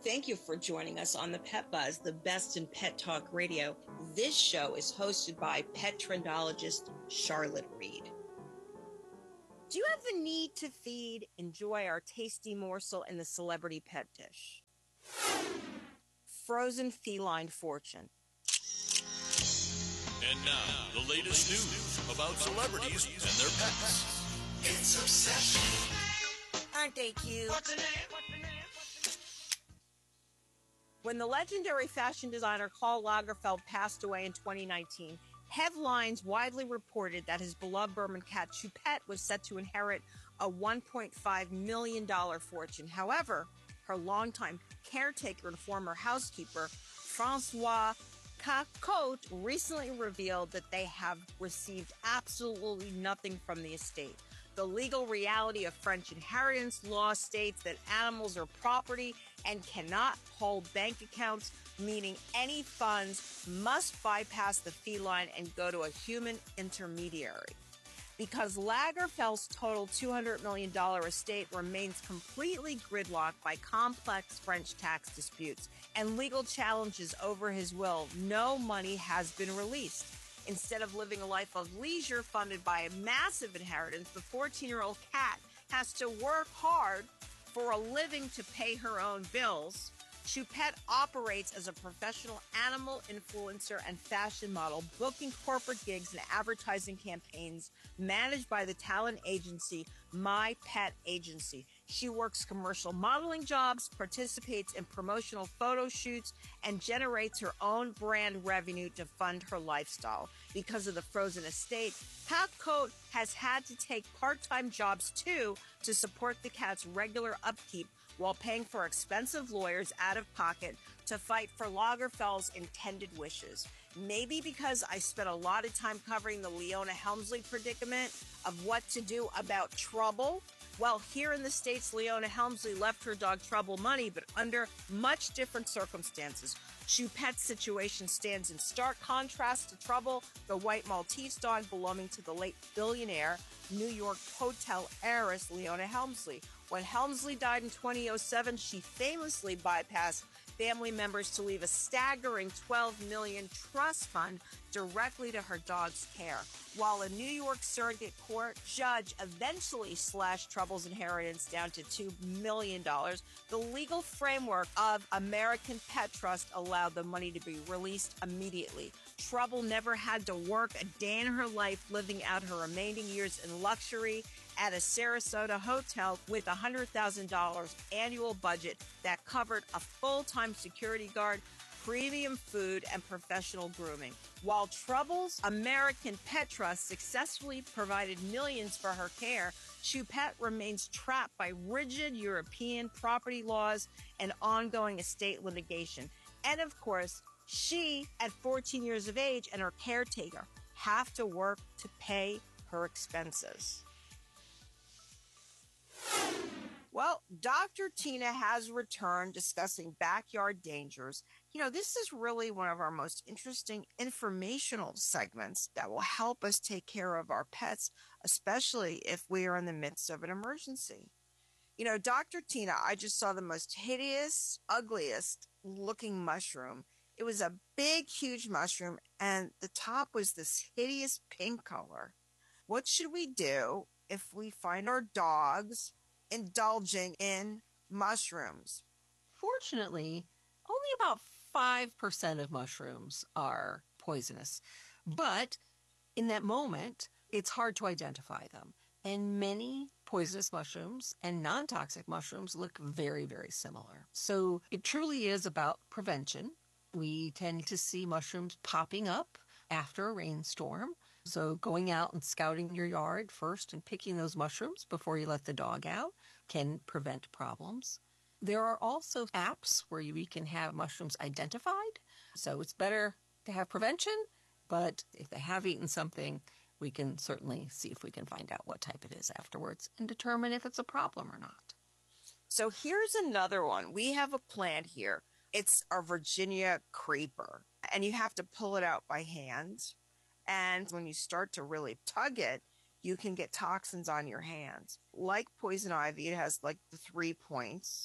Thank you for joining us on the Pet Buzz, the best in pet talk radio. This show is hosted by pet trendologist Charlotte Reed. Do you have the need to feed? Enjoy our tasty morsel in the celebrity pet dish. Frozen feline fortune. And now, the latest news about celebrities and their pets. It's Obsession. Aren't they cute? What's the name? When the legendary fashion designer Karl Lagerfeld passed away in 2019, headlines widely reported that his beloved Berman cat Choupette was set to inherit a $1.5 million fortune. However, her longtime caretaker and former housekeeper, Francois Cacote, recently revealed that they have received absolutely nothing from the estate. The legal reality of French inheritance law states that animals are property and cannot hold bank accounts, meaning any funds must bypass the feline and go to a human intermediary. Because Lagerfeld's total $200 million estate remains completely gridlocked by complex French tax disputes and legal challenges over his will, no money has been released. Instead of living a life of leisure funded by a massive inheritance, the 14-year-old cat has to work hard for a living to pay her own bills. Choupette operates as a professional animal influencer and fashion model, booking corporate gigs and advertising campaigns managed by the talent agency My Pet Agency. She works commercial modeling jobs, participates in promotional photo shoots, and generates her own brand revenue to fund her lifestyle. Because of the frozen estate, Cacote has had to take part-time jobs too to support the cat's regular upkeep while paying for expensive lawyers out of pocket to fight for Lagerfeld's intended wishes. Maybe because I spent a lot of time covering the Leona Helmsley predicament of what to do about Trouble. Well, here in the States, Leona Helmsley left her dog Trouble money, but under much different circumstances. Choupette's situation stands in stark contrast to Trouble, the white Maltese dog belonging to the late billionaire New York hotel heiress Leona Helmsley. When Helmsley died in 2007, she famously bypassed family members to leave a staggering $12 million trust fund directly to her dog's care. While a New York surrogate court judge eventually slashed Trouble's inheritance down to $2 million, the legal framework of American Pet Trust allowed the money to be released immediately. Trouble never had to work a day in her life, living out her remaining years in luxury at a Sarasota hotel with a $100,000 annual budget that covered a full-time security guard, premium food, and professional grooming. While Trouble's American Pet Trust successfully provided millions for her care, Choupette remains trapped by rigid European property laws and ongoing estate litigation. And of course, she, at 14 years of age, and her caretaker have to work to pay her expenses. Well, Dr. Tina has returned discussing backyard dangers. You know, this is really one of our most interesting informational segments that will help us take care of our pets, especially if we are in the midst of an emergency. You know, Dr. Tina, I just saw the most hideous, ugliest looking mushroom. It was a big, huge mushroom, and the top was this hideous pink color. What should we do if we find our dogs indulging in mushrooms? Fortunately, only about 5% of mushrooms are poisonous. But in that moment, it's hard to identify them. And many poisonous mushrooms and non-toxic mushrooms look very, very similar. So it truly is about prevention. We tend to see mushrooms popping up after a rainstorm. So going out and scouting your yard first and picking those mushrooms before you let the dog out can prevent problems. There are also apps where we can have mushrooms identified. So it's better to have prevention, but if they have eaten something, we can certainly see if we can find out what type it is afterwards and determine if it's a problem or not. So here's another one. We have a plant here. It's our Virginia creeper, and you have to pull it out by hand. And when you start to really tug it, you can get toxins on your hands. Like poison ivy, it has like the 3 points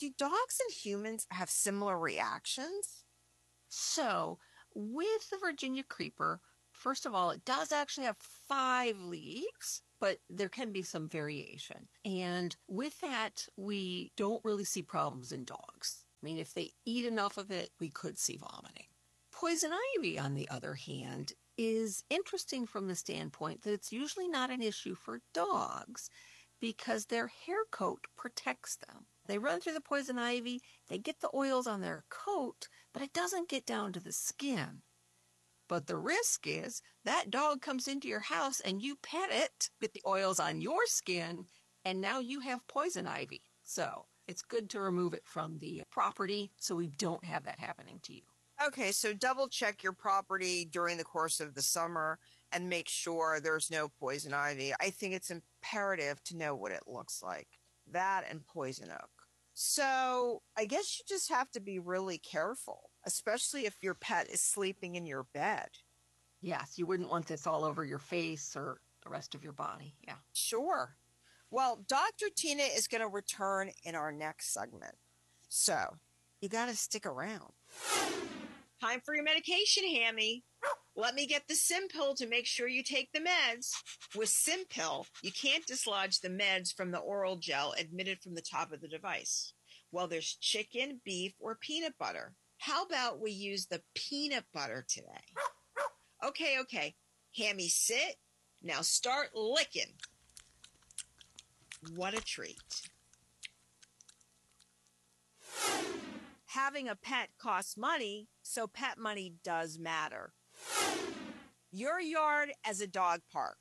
do dogs and humans have similar reactions? So, with the Virginia creeper, first of all, it does actually have 5 leaves, but there can be some variation. And with that, we don't really see problems in dogs. I mean, if they eat enough of it, we could see vomiting. Poison ivy, on the other hand, is interesting from the standpoint that it's usually not an issue for dogs because their hair coat protects them. They run through the poison ivy, they get the oils on their coat, but it doesn't get down to the skin. But the risk is that dog comes into your house and you pet it, get the oils on your skin, and now you have poison ivy. So it's good to remove it from the property so we don't have that happening to you. Okay, so double check your property during the course of the summer and make sure there's no poison ivy. I think it's imperative to know what it looks like. That and poison oak. So I guess you just have to be really careful, especially if your pet is sleeping in your bed. Yes, you wouldn't want this all over your face or the rest of your body. Yeah. Sure. Well, Dr. Tina is going to return in our next segment. So you got to stick around. Time for your medication, Hammy. Let me get the Simpill to make sure you take the meds. With Simpill, you can't dislodge the meds from the oral gel admitted from the top of the device. Well, there's chicken, beef, or peanut butter. How about we use the peanut butter today? Okay. Hammy, sit. Now start licking. What a treat. Having a pet costs money, so pet money does matter. Your yard as a dog park.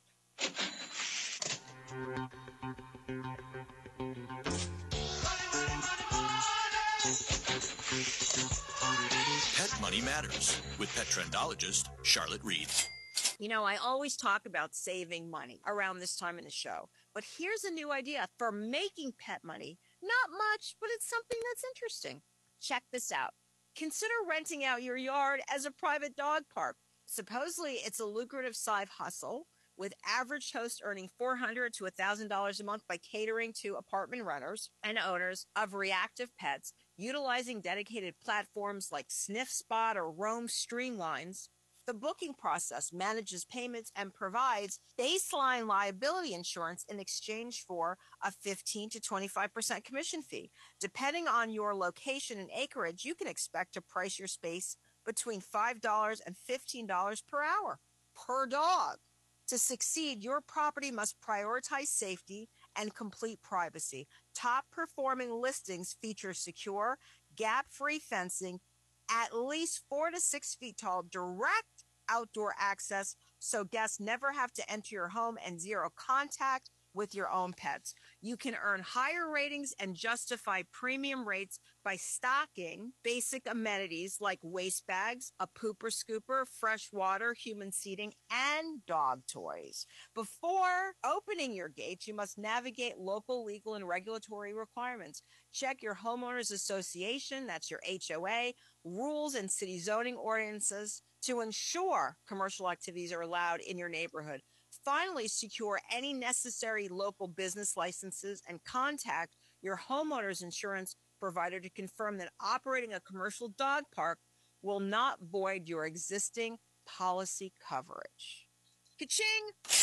Pet Money Matters with pet trendologist Charlotte Reed. You know, I always talk about saving money around this time in the show, but here's a new idea for making pet money. Not much, but it's something that's interesting. Check this out. Consider renting out your yard as a private dog park. Supposedly, it's a lucrative side hustle, with average hosts earning $400 to $1,000 a month by catering to apartment renters and owners of reactive pets, utilizing dedicated platforms like Sniff Spot or Roam Streamlines. The booking process manages payments and provides baseline liability insurance in exchange for a 15 to 25% commission fee. Depending on your location and acreage, you can expect to price your space between $5 and $15 per hour per dog. To succeed, your property must prioritize safety and complete privacy. Top performing listings feature secure, gap-free fencing, at least 4 to 6 feet tall, direct outdoor access so guests never have to enter your home, and zero contact with your own pets. You can earn higher ratings and justify premium rates by stocking basic amenities like waste bags, a pooper scooper, fresh water, human seating, and dog toys. Before opening your gates, you must navigate local legal and regulatory requirements. Check your homeowners association, that's your HOA, rules and city zoning ordinances to ensure commercial activities are allowed in your neighborhood. Finally, secure any necessary local business licenses and contact your homeowner's insurance provider to confirm that operating a commercial dog park will not void your existing policy coverage. Ka-ching!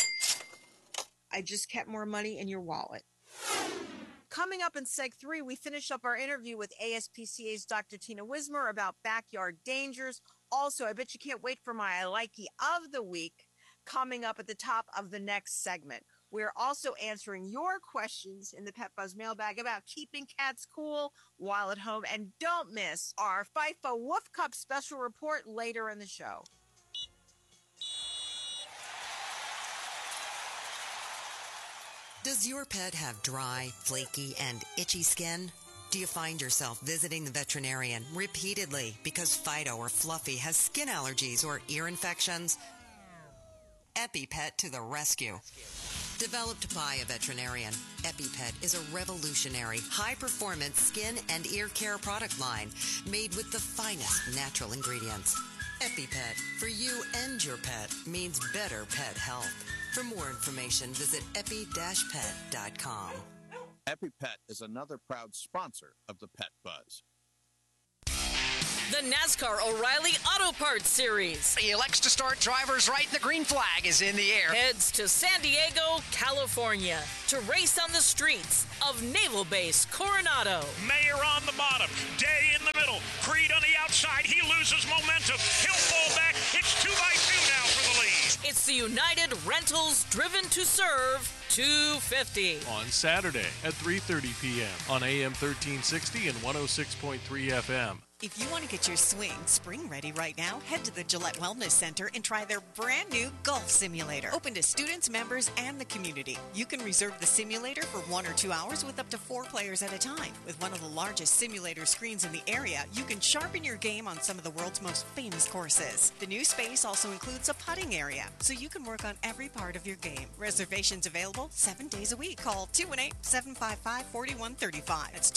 I just kept more money in your wallet. Coming up in Seg 3, we finish up our interview with ASPCA's Dr. Tina Wismer about backyard dangers. Also, I bet you can't wait for my I Likey of the Week coming up at the top of the next segment. We're also answering your questions in the Pet Buzz mailbag about keeping cats cool while at home. And don't miss our FIFA Wolf Cup special report later in the show. Does your pet have dry, flaky, and itchy skin? Do you find yourself visiting the veterinarian repeatedly because Fido or Fluffy has skin allergies or ear infections? EpiPet to the rescue. Developed by a veterinarian, EpiPet is a revolutionary, high-performance skin and ear care product line made with the finest natural ingredients. EpiPet, for you and your pet, means better pet health. For more information, visit epi-pet.com. EpiPet is another proud sponsor of the Pet Buzz. The NASCAR O'Reilly Auto Parts Series. He elects to start drivers right. The green flag is in the air. Heads to San Diego, California to race on the streets of Naval Base Coronado. Mayer on the bottom, Day in the middle, Creed on the outside. He loses momentum. He'll fall back. It's 2x2 now for the lead. It's the United Rentals Driven to Serve 250. On Saturday at 3:30 p.m. on AM 1360 and 106.3 FM. If you want to get your swing spring ready right now, head to the Gillette Wellness Center and try their brand new golf simulator. Open to students, members, and the community. You can reserve the simulator for 1 or 2 hours with up to 4 players at a time. With one of the largest simulator screens in the area, you can sharpen your game on some of the world's most famous courses. The new space also includes a putting area, so you can work on every part of your game. Reservations available 7 days a week. Call 218-755-4135. That's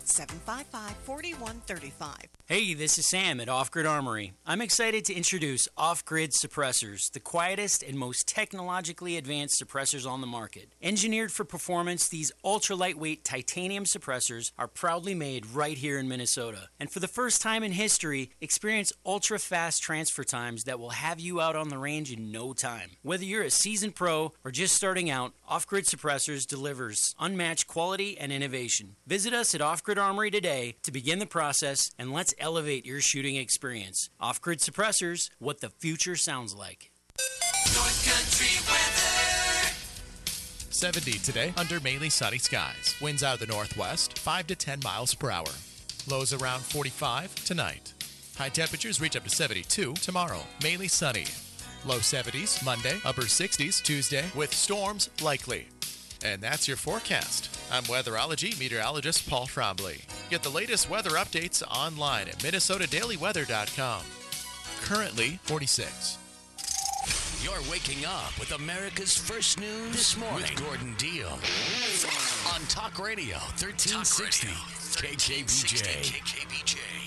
218-755-4135. Hey, this is Sam at Off Grid Armory. I'm excited to introduce Off Grid Suppressors, the quietest and most technologically advanced suppressors on the market. Engineered for performance, these ultra-lightweight titanium suppressors are proudly made right here in Minnesota. And for the first time in history, experience ultra-fast transfer times that will have you out on the range in no time. Whether you're a seasoned pro or just starting out, Off Grid Suppressors delivers unmatched quality and innovation. Visit us at Off Grid Armory today to begin the process, and let's elevate your shooting experience. Off-Grid Suppressors, what the future sounds like. North Country weather. 70 today under mainly sunny skies. Winds out of the northwest, 5 to 10 miles per hour. Lows around 45 tonight. High temperatures reach up to 72 tomorrow. Mainly sunny. Low 70s Monday, upper 60s Tuesday with storms likely. And that's your forecast. I'm weatherology meteorologist Paul Trombley. Get the latest weather updates online at minnesotadailyweather.com. Currently 46. You're waking up with America's first news this morning with Gordon Deal on Talk Radio 1360 KKBJ.